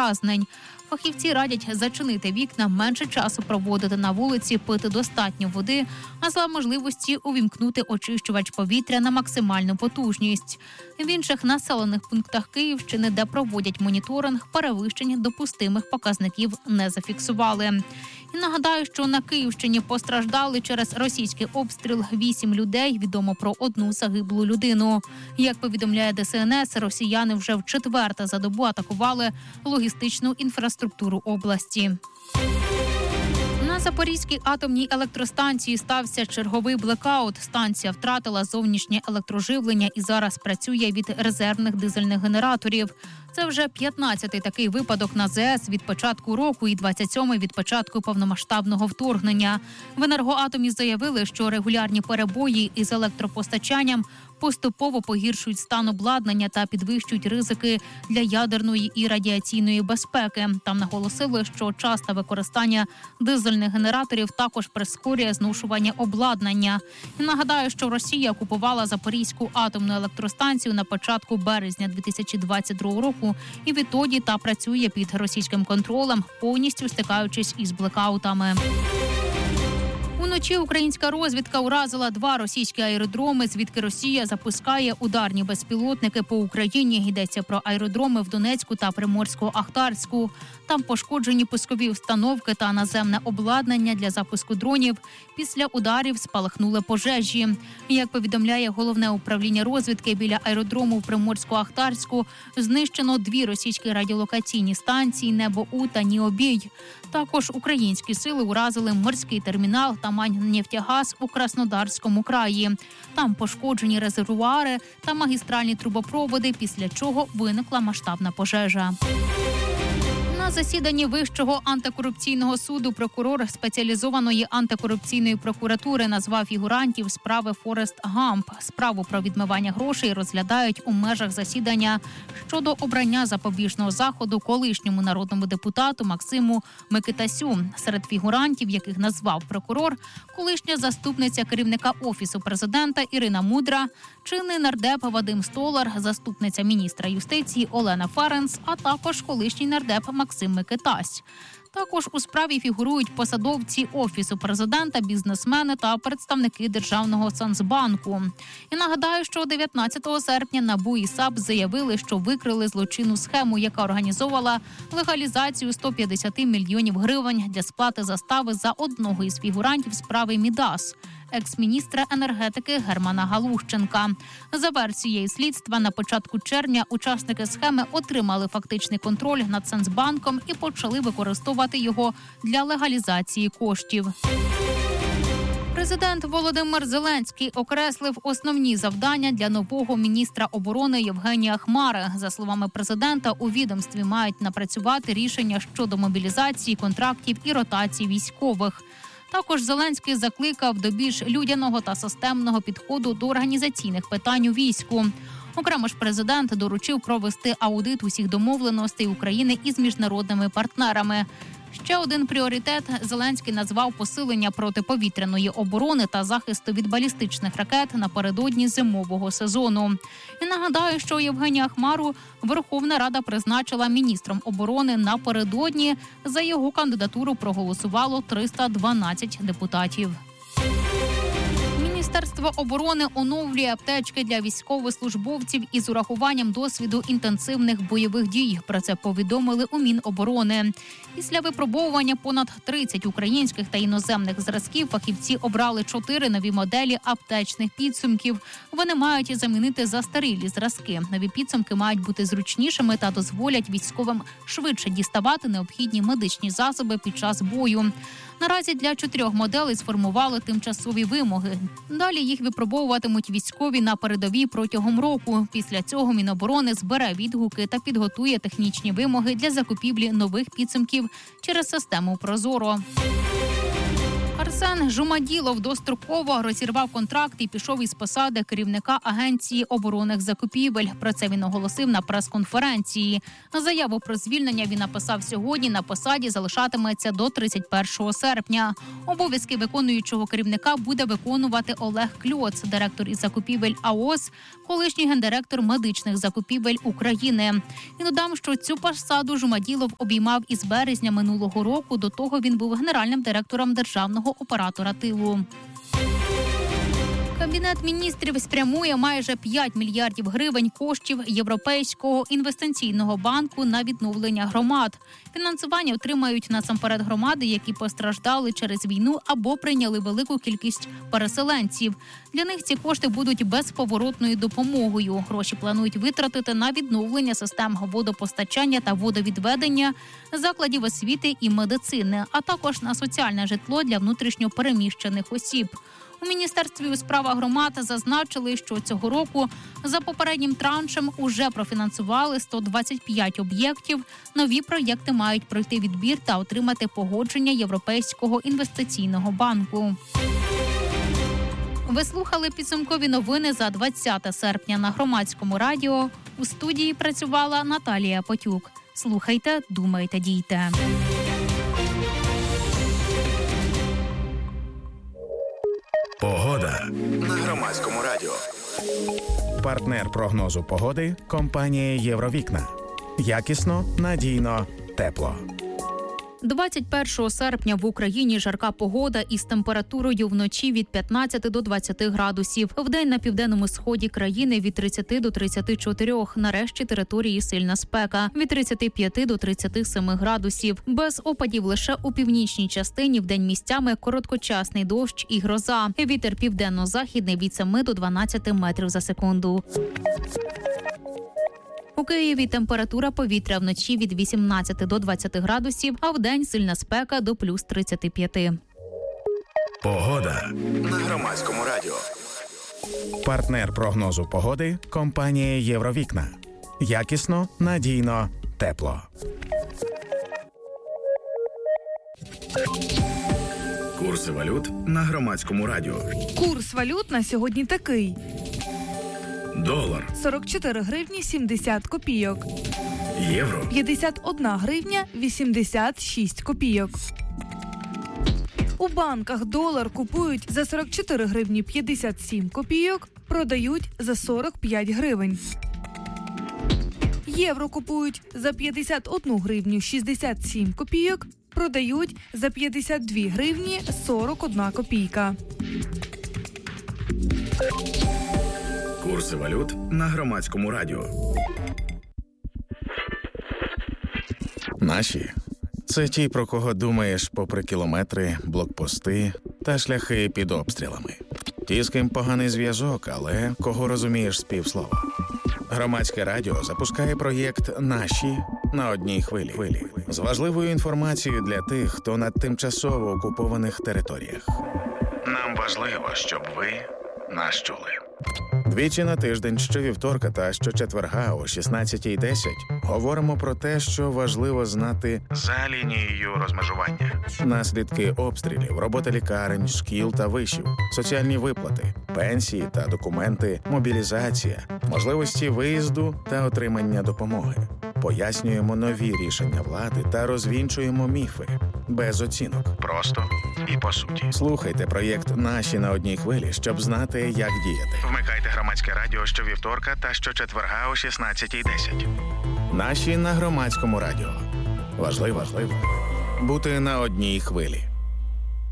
ув'язнень. Фахівці радять зачинити вікна, менше часу проводити на вулиці, пити достатньо води, а за можливості увімкнути очищувач повітря на максимальну потужність. В інших населених пунктах Київщини, де проводять моніторинг, перевищень допустимих показників не зафіксували. І нагадаю, що на Київщині постраждали через російський обстріл 8 людей, відомо про 1 загиблу людину. Як повідомляє ДСНС, росіяни вже вчетверте за добу атакували логістичну інфраструктуру області. На Запорізькій атомній електростанції стався черговий блекаут. Станція втратила зовнішнє електроживлення і зараз працює від резервних дизельних генераторів. Це вже 15-й такий випадок на ЗАЕС від початку року і 27-й від початку повномасштабного вторгнення. В «Енергоатомі» заявили, що регулярні перебої із електропостачанням поступово погіршують стан обладнання та підвищують ризики для ядерної і радіаційної безпеки. Там наголосили, що часте використання дизельних генераторів також прискорює зношування обладнання. І нагадаю, що Росія окупувала Запорізьку атомну електростанцію на початку березня 2022 року і відтоді та працює під російським контролем, повністю стикаючись із блекаутами. Уночі українська розвідка уразила 2 російські аеродроми, звідки Росія запускає ударні безпілотники по Україні. Йдеться про аеродроми в Донецьку та Приморсько-Ахтарську. Там пошкоджені пускові установки та наземне обладнання для запуску дронів. Після ударів спалахнули пожежі. Як повідомляє Головне управління розвідки, біля аеродрому в Приморсько-Ахтарську знищено 2 російські радіолокаційні станції «Небо-У» та «Ніобій». Також українські сили уразили морський термінал «Тамань-Нефтягаз» у Краснодарському краї. Там пошкоджені резервуари та магістральні трубопроводи, після чого виникла масштабна пожежа. На засіданні Вищого антикорупційного суду прокурор спеціалізованої антикорупційної прокуратури назвав фігурантів справи Форест Гамп. Справу про відмивання грошей розглядають у межах засідання щодо обрання запобіжного заходу колишньому народному депутату Максиму Микитасю. Серед фігурантів, яких назвав прокурор, колишня заступниця керівника Офісу президента Ірина Мудра, чинний нардеп Вадим Столар, заступниця міністра юстиції Олена Ференц, а також колишній нардеп Максим Микитась. Також у справі фігурують посадовці Офісу президента, бізнесмени та представники Державного соцбанку. І нагадаю, що 19 серпня НАБУ і САП заявили, що викрили злочинну схему, яка організовувала легалізацію 150 мільйонів гривень для сплати застави за одного із фігурантів справи Мідас – екс-міністра енергетики Германа Галущенка. За версією слідства, на початку червня учасники схеми отримали фактичний контроль над Центробанком і почали використовувати його для легалізації коштів. Президент Володимир Зеленський окреслив основні завдання для нового міністра оборони Євгенія Хмари. За словами президента, у відомстві мають напрацювати рішення щодо мобілізації, контрактів і ротації військових. Також Зеленський закликав до більш людяного та системного підходу до організаційних питань у війську. Окремо ж президент доручив провести аудит усіх домовленостей України із міжнародними партнерами. Ще один пріоритет Зеленський назвав посилення протиповітряної оборони та захисту від балістичних ракет напередодні зимового сезону. І нагадаю, що Євгенія Хмару Верховна Рада призначила міністром оборони напередодні. За його кандидатуру проголосувало 312 депутатів. Міністерство оборони оновлює аптечки для військовослужбовців із урахуванням досвіду інтенсивних бойових дій. Про це повідомили у Міноборони. Після випробовування понад 30 українських та іноземних зразків фахівці обрали 4 нові моделі аптечних підсумків. Вони мають замінити застарілі зразки. Нові підсумки мають бути зручнішими та дозволять військовим швидше діставати необхідні медичні засоби під час бою. Наразі для 4 моделей сформували тимчасові вимоги. Далі їх випробовуватимуть військові на передовій протягом року. Після цього Міноборони збере відгуки та підготує технічні вимоги для закупівлі нових підсумків через систему «Прозоро». Арсен Жумаділов достроково розірвав контракт і пішов із посади керівника Агенції оборонних закупівель. Про це він оголосив на прес-конференції. Заяву про звільнення він написав сьогодні. На посаді залишатиметься до 31 серпня. Обов'язки виконуючого керівника буде виконувати Олег Кльоц, директор із закупівель АОС, колишній гендиректор медичних закупівель України. І додам, що цю посаду Жумаділов обіймав із березня минулого року. До того він був генеральним директором державного оператора тилу. Кабінет міністрів спрямує майже 5 мільярдів гривень коштів Європейського інвестиційного банку на відновлення громад. Фінансування отримають насамперед громади, які постраждали через війну або прийняли велику кількість переселенців. Для них ці кошти будуть безповоротною допомогою. Гроші планують витратити на відновлення систем водопостачання та водовідведення, закладів освіти і медицини, а також на соціальне житло для внутрішньо переміщених осіб. У Міністерстві у справах громад зазначили, що цього року за попереднім траншем уже профінансували 125 об'єктів. Нові проєкти мають пройти відбір та отримати погодження Європейського інвестиційного банку. Ви слухали підсумкові новини за 20 серпня на Громадському радіо. У студії працювала Наталія Потюк. Слухайте, думайте, дійте. Погода на Громадському радіо. Партнер прогнозу погоди – компанія «Євровікна». Якісно, надійно, тепло. 21 серпня в Україні жарка погода із температурою вночі від 15 до 20 градусів. Вдень на південному сході країни від 30 до 34. На решті території сильна спека. Від 35 до 37 градусів. Без опадів лише у північній частині вдень місцями короткочасний дощ і гроза. Вітер південно-західний від 7 до 12 метрів за секунду. У Києві температура повітря вночі від 18 до 20 градусів, а вдень сильна спека до плюс 35. Погода на Громадському радіо. Партнер прогнозу погоди – компанія «Євровікна». Якісно, надійно, тепло. Курси валют на Громадському радіо. Курс валют на сьогодні такий. Долар 44 гривні 70 копійок. Євро 51 гривня 86 копійок. У банках долар купують за 44 гривні 57 копійок, продають за 45 гривень. Євро купують за 51 гривню 67 копійок, продають за 52 гривні 41 копійка. Курси валют на Громадському радіо. Наші – це ті, про кого думаєш попри кілометри, блокпости та шляхи під обстрілами. Ті, з ким поганий зв'язок, але кого розумієш з півслова. Громадське радіо запускає проєкт «Наші» на одній хвилі. З важливою інформацією для тих, хто на тимчасово окупованих територіях. Нам важливо, щоб ви нас чули. Двічі на тиждень, щовівторка та щочетверга о 16:10 говоримо про те, що важливо знати за лінією розмежування. Наслідки обстрілів, робота лікарень, шкіл та вишів, соціальні виплати, пенсії та документи, мобілізація, можливості виїзду та отримання допомоги. Пояснюємо нові рішення влади та розвінчуємо міфи. Без оцінок. Просто і по суті. Слухайте проєкт «Наші» на одній хвилі, щоб знати, як діяти. Вмикайте Громадське радіо щовівторка та щочетверга о 16:10. «Наші» на Громадському радіо. Важливо бути на одній хвилі.